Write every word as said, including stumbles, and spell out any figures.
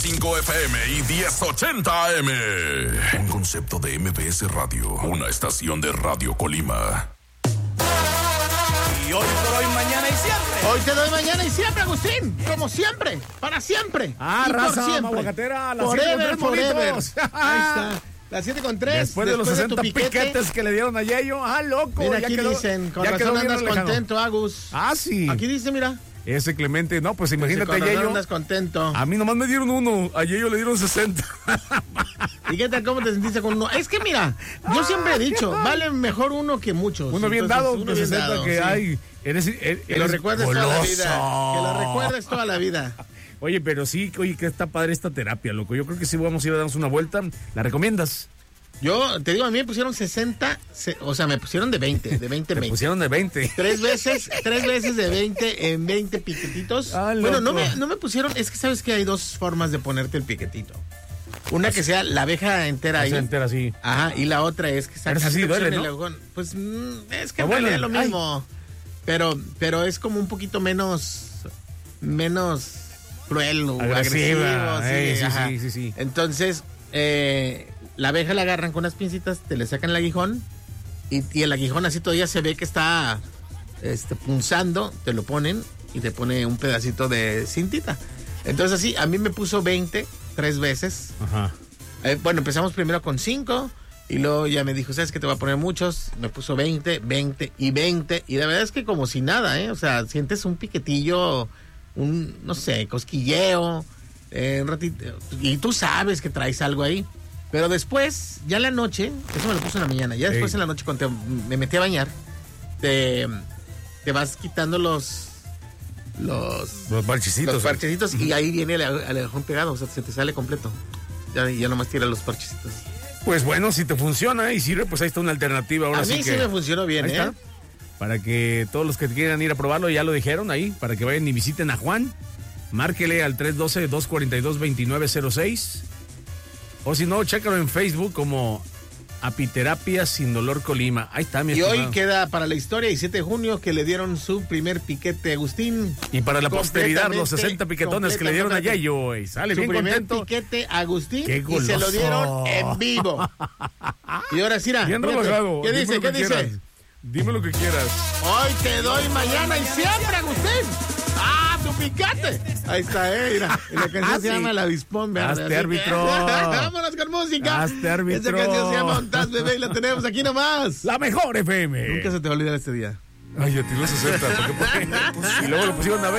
cinco F M y diez ochenta A M. Un concepto de M B S Radio, una estación de Radio Colima. Y hoy por hoy, mañana y siempre. Hoy te doy mañana y siempre, Agustín. Como siempre, para siempre. Ah, y raza, por siempre. aguacatera, a las Forever, forever. Ahí está. está. Las siete con tres. Después, después de los sesenta de piquete. piquetes que le dieron a Yayo. Ah, loco. Mira, ya aquí quedó, dicen, con ya razón andas contento, Agus. Ah, sí. Aquí dice, mira. Ese Clemente, no, pues imagínate a Yayo. andas contento. A mí nomás me dieron uno, a Yayo le dieron sesenta. ¿Y qué tal? ¿Cómo te sentiste con uno? Es que mira, yo siempre he dicho, vale mejor uno que muchos. Uno bien Entonces, dado, uno que bien sesenta dado, que sí. hay. Eres, eres, que lo recuerdes goloso. toda la vida. Que lo recuerdes toda la vida. Oye, pero sí, oye, que está padre esta terapia, loco. Yo creo que sí vamos a ir a darnos una vuelta. ¿La recomiendas? Yo te digo, a mí me pusieron sesenta, se, o sea, me pusieron de veinte, de veinte en Me veinte. pusieron de veinte. Tres veces, tres veces de veinte en veinte piquetitos. Ah, bueno, no loco. me, no me pusieron, es que sabes que hay dos formas de ponerte el piquetito. Una que sea la abeja entera ahí. Esa entera, sí. Ajá, y la otra es que Pero esa sí duele, ¿no? el agujón. Pues mm, es que Ah, en bueno, realidad es lo ay. mismo. Pero, pero es como un poquito menos, menos cruel o Agresiva, agresivo. eh, Sí, sí, ajá. sí, sí, sí. Entonces, eh, la abeja la agarran con unas pincitas, te le sacan el aguijón y, y el aguijón así todavía se ve que está este, punzando, te lo ponen y te pone un pedacito de cintita. Entonces así, a mí me puso veinte, tres veces. Ajá. Eh, bueno, empezamos primero con cinco y luego ya me dijo, ¿sabes qué? Te voy a poner muchos. Me puso veinte, veinte y veinte y la verdad es que como si nada, ¿eh? O sea, sientes un piquetillo, un, no sé, cosquilleo, eh, un ratito, y tú sabes que traes algo ahí. Pero después, ya en la noche, eso me lo puso en la mañana, ya después Ey. en la noche cuando te- me metí a bañar, te, te vas quitando los... Los, Los parchecitos. los parchecitos y ahí viene el, el agujón pegado, o sea, se te sale completo. Ya, ya nomás tira los parchecitos. Pues bueno, si te funciona y sirve, pues ahí está una alternativa. Ahora A mí sí sí que, me funcionó bien, ahí ¿eh? está. Para que todos los que quieran ir a probarlo, ya lo dijeron ahí, para que vayan y visiten a Juan. Márquele al tres uno dos, dos cuatro dos, dos nueve cero seis. O si no, chécalo en Facebook como Apiterapia Sin Dolor Colima. Ahí está, mi Y estimado. hoy queda para la historia, el siete de junio, que le dieron su primer piquete a Agustín. Y para la posteridad, los Completamente, sesenta piquetones que le dieron a completamente. Yayo, güey. Sale Su bien primer contento. piquete a Agustín ¡Qué y se lo goloso! dieron en vivo. Y ahora sí, Bien fíjate, relajado. ¿qué Dime dice? lo ¿Qué que dice? quieras. Dime lo que quieras. Hoy te doy mañana y siempre, Agustín. ¡Ah, tu piquete! Ahí está, eh, mira. Y la canción Ah, se sí. llama El Avispón Verde. Hazte así que- árbitro. Vámonos con música. Hazte árbitro. Esa canción se llama Ontaz, bebé, y la tenemos aquí nomás. La mejor F M. Nunca se te va a olvidar este día. Ay, yo te los sesenta. ¿Por qué? ¿Por qué? Y luego lo pusieron a